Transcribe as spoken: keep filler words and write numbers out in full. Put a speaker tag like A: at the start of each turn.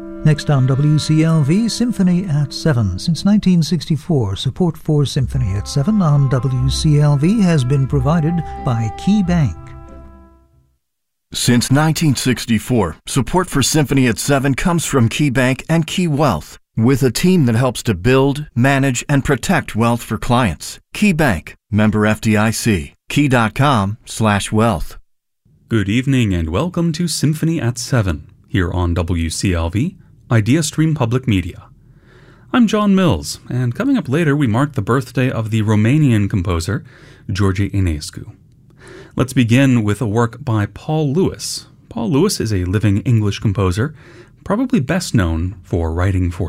A: Next on W C L V, Symphony at seven. Since nineteen sixty-four, support for Symphony at seven on W C L V has been provided by Key Bank.
B: Since nineteen sixty-four, support for Symphony at seven comes from Key Bank and Key Wealth, with a team that helps to build, manage, and protect wealth for clients. Key Bank, member F D I C, key.com slash wealth.
C: Good evening and welcome to Symphony at seven, here on W C L V, IdeaStream Public Media. I'm John Mills, and coming up later we mark the birthday of the Romanian composer George Enescu. Let's begin with a work by Paul Lewis. Paul Lewis is a living English composer, probably best known for writing for